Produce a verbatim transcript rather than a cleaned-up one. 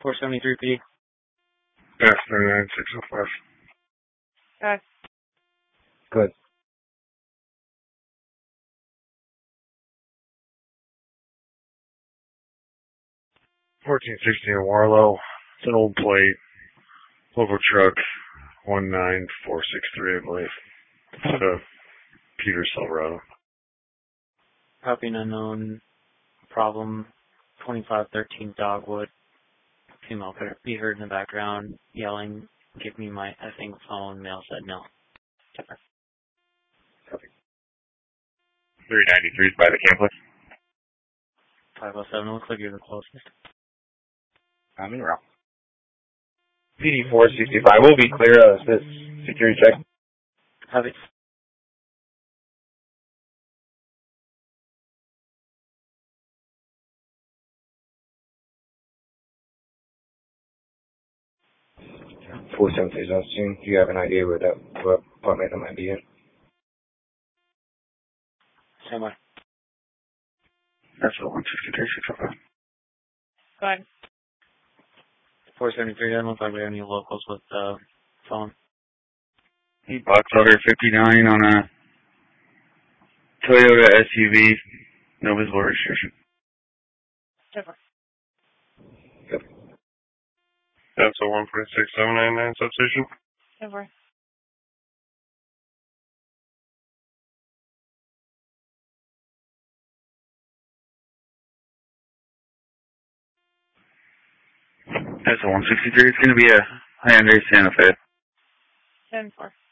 four seventy-three P. Pass thirty-nine six oh five. Okay. Good. fourteen sixty in Warlow. It's an old plate. Local truck. one nine four six three, I believe. It's a Peter Silverado. Copy an unknown. Problem. twenty-five thirteen Dogwood. Female could be heard in the background yelling, "Give me my effing phone." Male said no. Tipper. Copy. three ninety-three is by the campus. five oh seven, looks like you're the closest. I'm in route. P D four sixty-five will be clear of this security check. Copy. four seventy-three Austin. Do you have an idea where that what apartment that might be in? Same way. That's a one sixty-three six oh five. Go ahead. four seventy-three, doesn't look like we have any locals with the uh, phone. He bucks over fifty-nine on a Toyota S U V. No visible registration. Tipper. That's a one point six seven nine nine substation. Tipper. That's a one sixty-three. It's going to be a Hyundai Santa Fe. ten four.